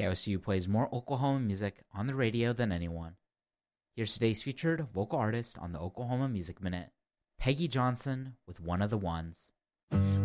KOSU plays more Oklahoma music on the radio than anyone. Here's today's featured vocal artist on the Oklahoma Music Minute, Peggy Johnson with One of the Ones.